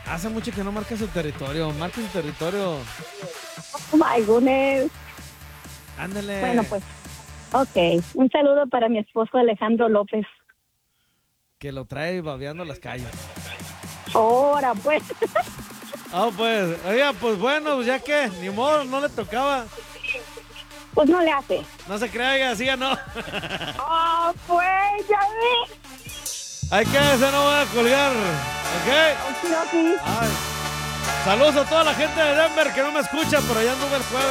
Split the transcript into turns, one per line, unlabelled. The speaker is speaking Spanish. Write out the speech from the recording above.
Hace mucho que no marca su territorio. Marca su territorio.
Oh my goodness.
Ándale.
Bueno, pues, ok. Un saludo para mi esposo Alejandro López.
Que lo trae babeando las calles.
Ahora, pues.
Ah, pues, oiga, pues bueno, pues ya que, ni modo, no le tocaba.
Pues no le hace.
No se crea, oiga, sí ya no.
Oh, pues, ya vi.
Hay que, se no voy a colgar, ¿ok?
Okidoki.
Ay. Saludos a toda la gente de Denver que no me escucha, pero allá anduve el jueves.